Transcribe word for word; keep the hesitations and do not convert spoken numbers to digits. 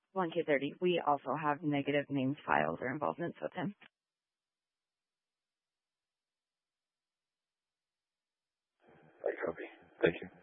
one K thirty. We also have negative names, files, or involvements with him. I copy. Thank you.